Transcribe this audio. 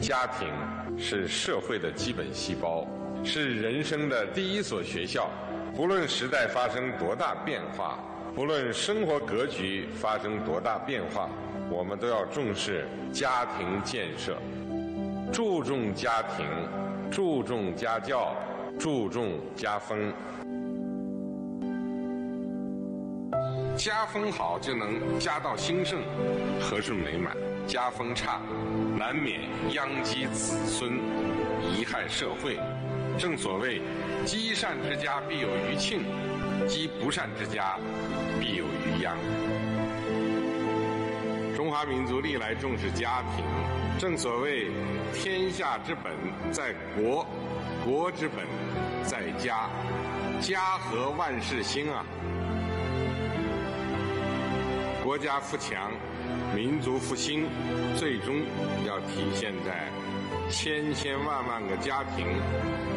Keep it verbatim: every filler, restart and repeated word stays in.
家庭是社会的基本细胞，是人生的第一所学校。不论时代发生多大变化，不论生活格局发生多大变化，我们都要重视家庭建设，注重家庭，注重家教，注重家风。家风好，就能家道兴盛，和顺美满；家风差，难免殃及子孙，贻害社会。正所谓，积善之家必有余庆，积不善之家必有余殃。中华民族历来重视家庭，正所谓，天下之本在国，国之本在家，家和万事兴啊。国家富强，民族复兴，最终要体现在千千万万个家庭